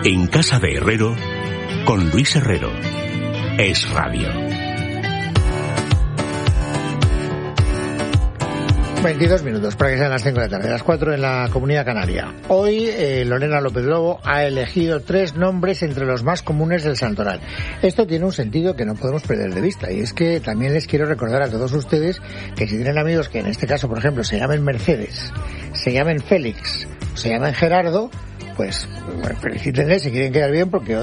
En Casa de Herrero, con Luis Herrero. Es Radio. 22 minutos para que sean las 5 de la tarde, las 4 en la Comunidad Canaria. Hoy Lorena López Lobo ha elegido 3 nombres entre los más comunes del santoral. Esto tiene un sentido que no podemos perder de vista, y es que también les quiero recordar a todos ustedes que si tienen amigos que en este caso, por ejemplo, se llamen Mercedes, se llamen Félix, se llamen Gerardo, pues felicítenles si quieren quedar bien, porque